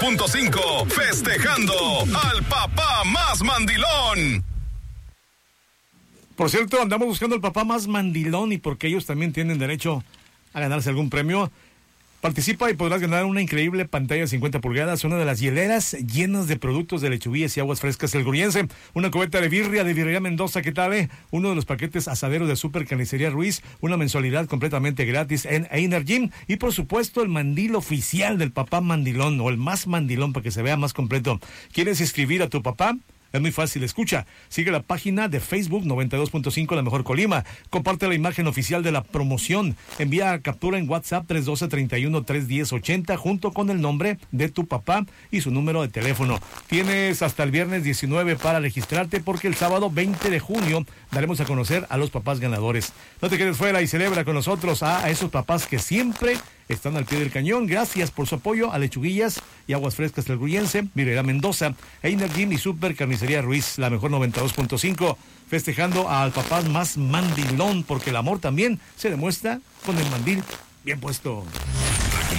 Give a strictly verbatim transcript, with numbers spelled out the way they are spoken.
punto cinco, festejando al papá más mandilón. Por cierto, andamos buscando al papá más mandilón y porque ellos también tienen derecho a ganarse algún premio. Participa y podrás ganar una increíble pantalla de cincuenta pulgadas, una de las hieleras llenas de productos de lechuguillas y aguas frescas El Guriense, una cubeta de birria de Birrería Mendoza, ¿qué tal? Eh? Uno de los paquetes asaderos de Super Carnicería Ruiz, una mensualidad completamente gratis en Energy y por supuesto el mandil oficial del papá mandilón o el más mandilón para que se vea más completo. ¿Quieres inscribir a tu papá? Es muy fácil, escucha. Sigue la página de Facebook noventa y dos punto cinco La Mejor Colima. Comparte la imagen oficial de la promoción. Envía captura en WhatsApp tres uno dos, treinta y uno, tres diez, ochenta junto con el nombre de tu papá y su número de teléfono. Tienes hasta el viernes diecinueve para registrarte porque el sábado veinte de junio daremos a conocer a los papás ganadores. No te quedes fuera y celebra con nosotros a, a esos papás que siempre están al pie del cañón. Gracias por su apoyo a Lechuguillas y Aguas Frescas del Guriense, Birrería Mendoza, Energy y Super Carnicería Ruiz, la mejor noventa y dos punto cinco, festejando al papá más mandilón, porque el amor también se demuestra con el mandil bien puesto.